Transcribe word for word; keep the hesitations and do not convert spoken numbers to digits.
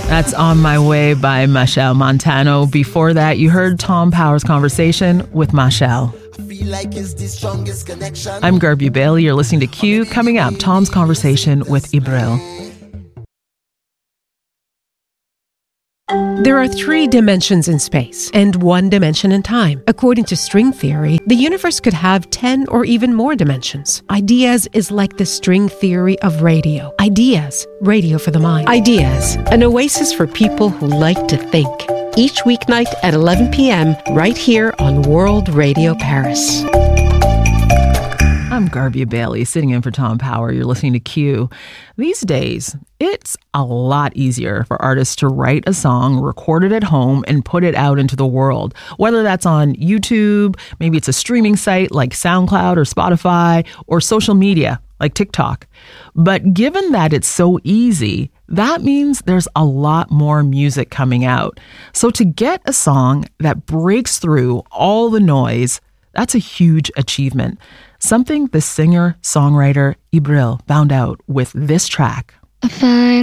That's On My Way by Machel Montano. Before that, you heard Tom Power's conversation with Machel. I'm Garby Bailey. You're listening to Q. Coming up, Tom's conversation with Ibril. There are three dimensions in space and one dimension in time. According to string theory, the universe could have ten or even more dimensions. Ideas is like the string theory of radio. Ideas, radio for the mind. Ideas, an oasis for people who like to think. Each weeknight at eleven p.m. right here on World Radio Paris. I'm Garby Bailey, sitting in for Tom Power. You're listening to Q. These days, it's a lot easier for artists to write a song, record it at home, and put it out into the world. Whether that's on YouTube, maybe it's a streaming site like SoundCloud or Spotify, or social media like TikTok. But given that it's so easy, that means there's a lot more music coming out. So to get a song that breaks through all the noise, that's a huge achievement. Something the singer-songwriter Ibril found out with this track. I find